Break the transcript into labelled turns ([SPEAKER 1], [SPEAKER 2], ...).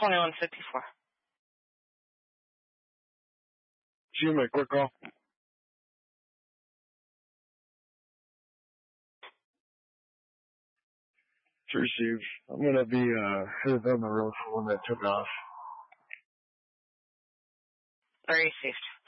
[SPEAKER 1] 2154.
[SPEAKER 2] Excuse me, quick call. It's received. I'm gonna be headed down the road for one that took off.
[SPEAKER 1] Received.